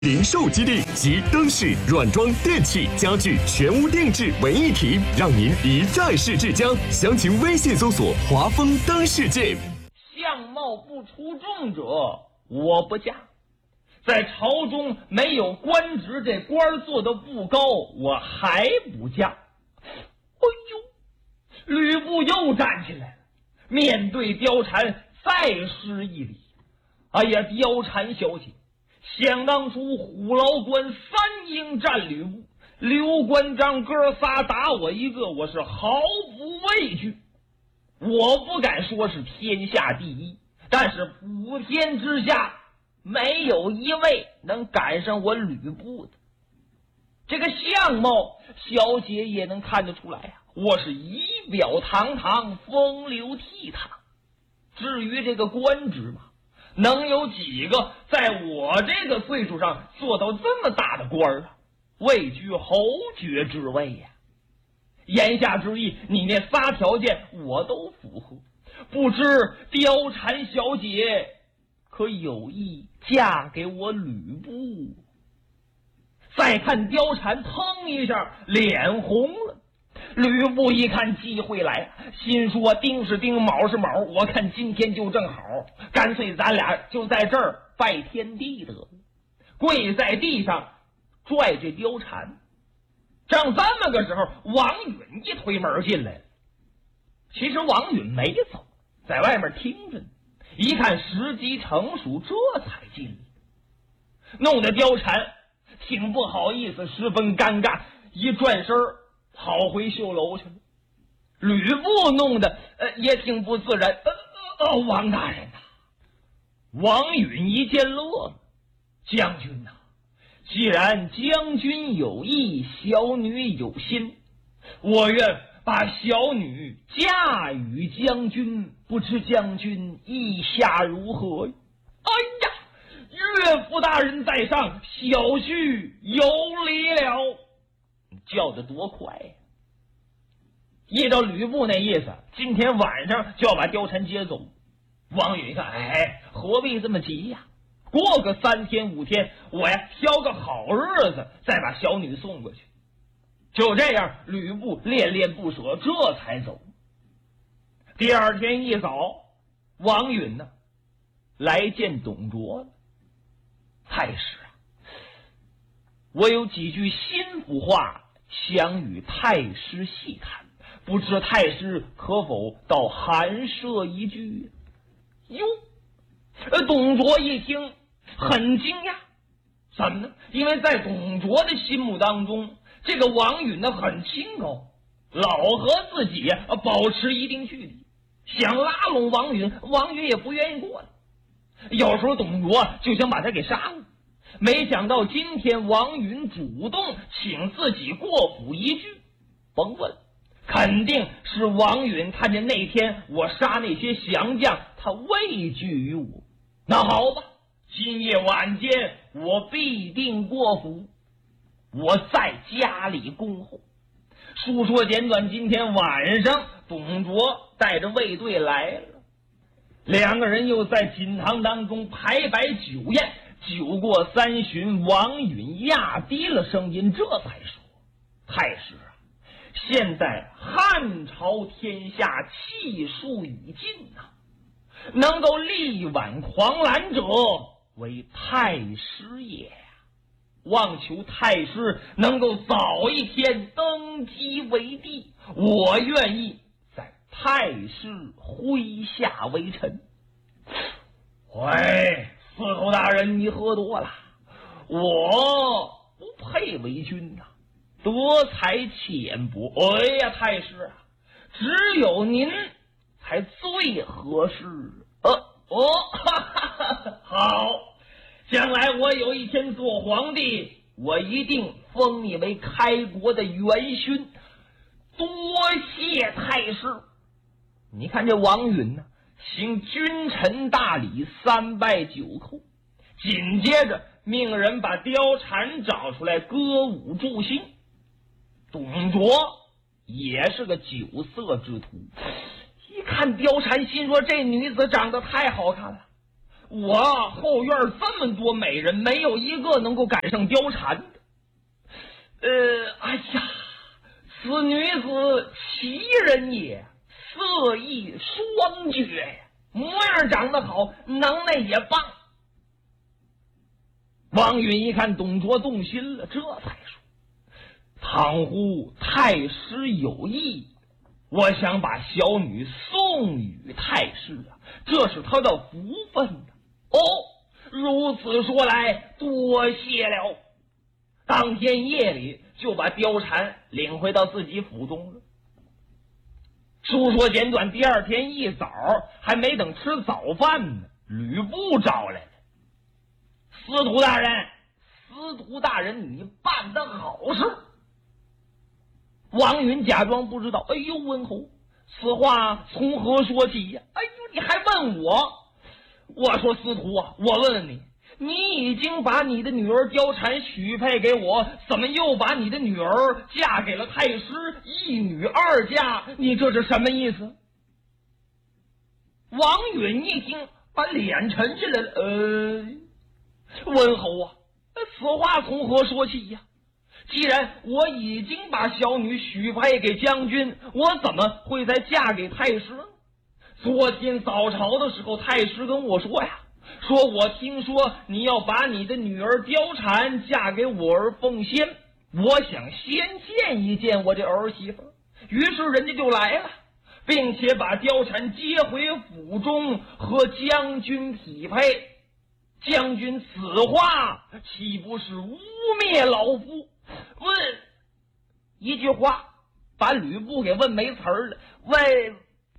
零售基地集灯饰、软装、电器、家具全屋定制为一体，让您一站式至家。详情微信搜索“华丰灯饰店”。 相貌不出众者，我不嫁；在朝中没有官职，这官做的不高，我还不嫁。哎呦，吕布又站起来了，面对貂蝉再施一礼。哎呀，貂蝉小姐，想当初虎牢关3英战吕布，刘关张哥仨打我一个，我是毫不畏惧。我不敢说是天下第一，但是普天之下没有一位能赶上我吕布的。这个相貌，小姐也能看得出来啊，我是仪表堂堂，风流倜傥。至于这个官职嘛，能有几个在我这个岁数上做到这么大的官啊？位居侯爵之位呀！言下之意，你那仨条件我都符合，不知貂蝉小姐可有意嫁给我吕布？再看貂蝉，腾一下脸红了。吕布一看机会来了，心说丁是丁，卯是卯，我看今天就正好，干脆咱俩就在这儿拜天地得了。跪在地上拽着貂蝉。正这么个时候，王允一推门进来了。其实王允没走，在外面听着呢，一看时机成熟，这才进来，弄得貂蝉挺不好意思，十分尴尬，一转身跑回绣楼去了。吕布弄得也挺不自然，王大人呐！王允一见乐了，将军呐，既然将军有意，小女有心，我愿把小女嫁与将军，不知将军意下如何？哎呀，岳父大人在上，小婿有礼了。叫得多快呀！依照吕布那意思，今天晚上就要把貂蝉接走。王允一看，何必这么急呀？过个3天5天，我呀挑个好日子再把小女送过去。就这样，吕布恋恋不舍，这才走。第二天一早，王允呢来见董卓了。太师啊，我有几句心腹话想与太师细谈，不知太师可否到寒舍一句？哟，董卓一听很惊讶，怎么呢？因为在董卓的心目当中，这个王允呢很清高，老和自己保持一定距离，想拉拢王允，王允也不愿意过来。有时候董卓就想把他给杀了，没想到今天王允主动请自己过府一聚，甭问，肯定是王允看见那天我杀那些降将，他畏惧于我。那好吧，今夜晚间我必定过府，我在家里恭候。书说简短，今天晚上董卓带着卫队来了，两个人又在锦堂当中排摆酒宴。酒过3巡，王允压低了声音，这才说：太师啊，现在汉朝天下气数已尽呐，能够力挽狂澜者为太师也呀！望求太师能够早一天登基为帝，我愿意在太师麾下为臣。喂，司徒大人，你喝多了，我不配为君呐，德才浅薄。哎呀，太师啊，只有您才最合适。好，将来我有一天做皇帝，我一定封你为开国的元勋。多谢太师。你看这王允呢，行君臣大礼，3拜9叩，紧接着命人把貂蝉找出来歌舞助兴。董卓也是个酒色之徒，一看貂蝉，心说这女子长得太好看了， 我后院这么多美人，没有一个能够赶上貂蝉的。哎呀，此女子奇人也，色艺双绝呀，模样长得好，能耐也棒。王允一看董卓动心了，这才说：倘乎太师有意，我想把小女送与太师啊，这是他的福分啊。哦，如此说来，多谢了。当天夜里就把貂蝉领回到自己府中了。书说简短，第二天一早还没等吃早饭呢，吕布招来了。司徒大人，司徒大人，你办的好事。王允假装不知道，哎呦，温侯，此话从何说起呀？哎呦，你还问我？我说司徒啊，我问问你，你已经把你的女儿貂蝉许配给我，怎么又把你的女儿嫁给了太师，一女二嫁？你这是什么意思？王允一听，把脸沉下来了。温侯啊，此话从何说起呀？既然我已经把小女许配给将军，我怎么会再嫁给太师呢？昨天早朝的时候，太师跟我说呀，说我听说你要把你的女儿貂蝉嫁给我儿凤仙，我想先见一见我这儿媳妇，于是人家就来了，并且把貂蝉接回府中和将军匹配。将军此话岂不是污蔑老夫？问一句话，把吕布给问没词儿了。问，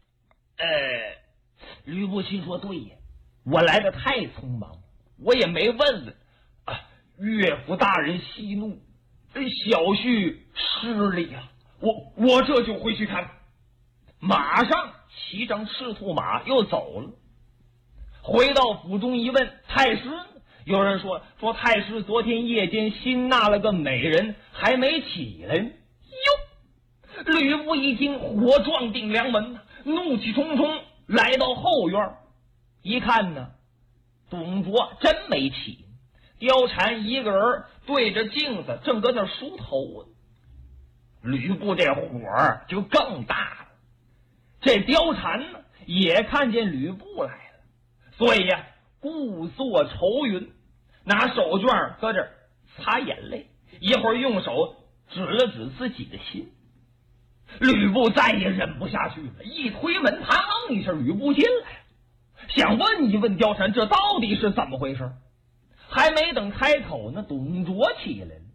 吕布心说：对呀，我来的太匆忙，我也没问问。岳父大人息怒，小婿失礼啊！我这就回去看。马上骑上赤兔马又走了。回到府中一问，太师呢？有人说太师昨天夜间新纳了个美人，还没起来呢。哟，吕布一听，火撞顶梁门，怒气冲冲来到后院，一看呢，董卓真没起，貂蝉一个人对着镜子正搁那梳头呢。吕布这火就更大了。这貂蝉呢也看见吕布来了，所以呀，故作愁云，拿手绢搁这儿擦眼泪，一会儿用手指了指自己的心。吕布再也忍不下去了，一推门，嘡一下，吕布进来了，想问一问貂蝉这到底是怎么回事。还没等开口呢，董卓起来了。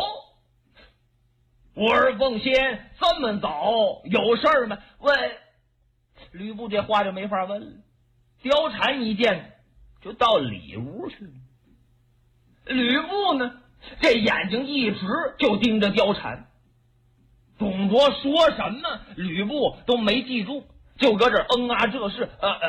我儿凤仙这么早有事儿吗？问吕布这话就没法问了。貂蝉一见就到里屋去了。吕布呢，这眼睛一直就盯着貂蝉。董卓说什么吕布都没记住，就搁这这是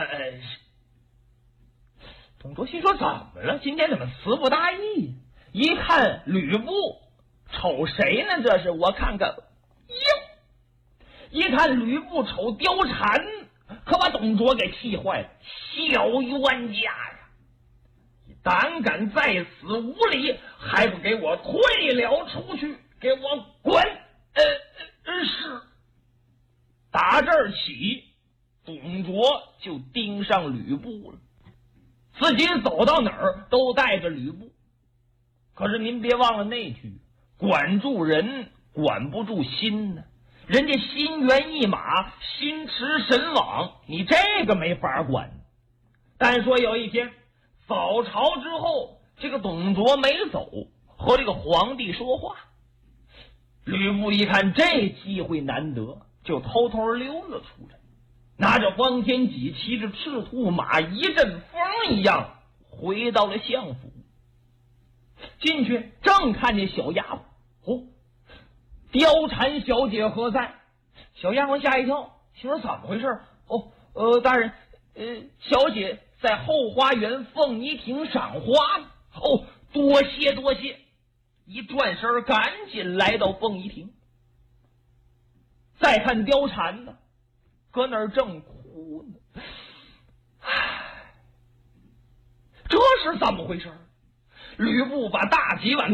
董卓心说怎么了？今天怎么词不达意？一看吕布，瞅谁呢？这是我看看，哟！一看吕布瞅貂蝉，可把董卓给气坏了。小冤家呀！你胆敢在此无礼，还不给我退了出去！给我滚！是。打这儿起，董卓就盯上吕布了。自己走到哪儿都带着吕布。可是您别忘了那句，管住人管不住心呢。人家心猿意马，心驰神往，你这个没法管。但说有一天早朝之后，这个董卓没走，和这个皇帝说话。吕布一看这机会难得，就偷偷溜了出来，拿着方天戟，骑着赤兔马，一阵风一样回到了相府。进去正看见小丫鬟，貂蝉小姐何在？小丫鬟吓一跳，心说怎么回事？大人，小姐在后花园凤仪亭赏花呢。多谢多谢。一转身赶紧来到凤仪亭。再看貂蝉呢，搁那儿正哭呢。 这是怎么回事？吕布把大几碗